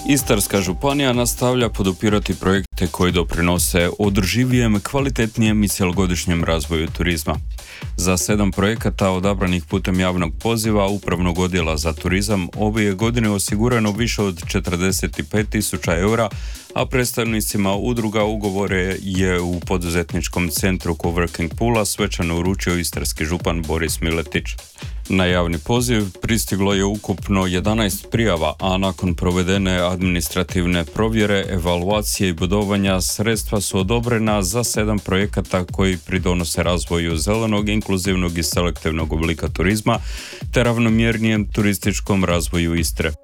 Istarska županija nastavlja podupirati projekte koji doprinose održivijem, kvalitetnijem i cjelogodišnjem razvoju turizma. Za 7 projekata odabranih putem javnog poziva Upravnog odjela za turizam ove je godine osigurano više od 45.000 eura, a predstavnicima udruga ugovore je u poduzetničkom centru Coworking Pula svečano uručio istarski župan Boris Miletić. Na javni poziv pristiglo je ukupno 11 prijava, a nakon provedene administrativne provjere, evaluacije i bodovanja sredstva su odobrena za 7 projekata koji pridonose razvoju zelenog, inkluzivnog i selektivnog oblika turizma te ravnomjernijem turističkom razvoju Istre.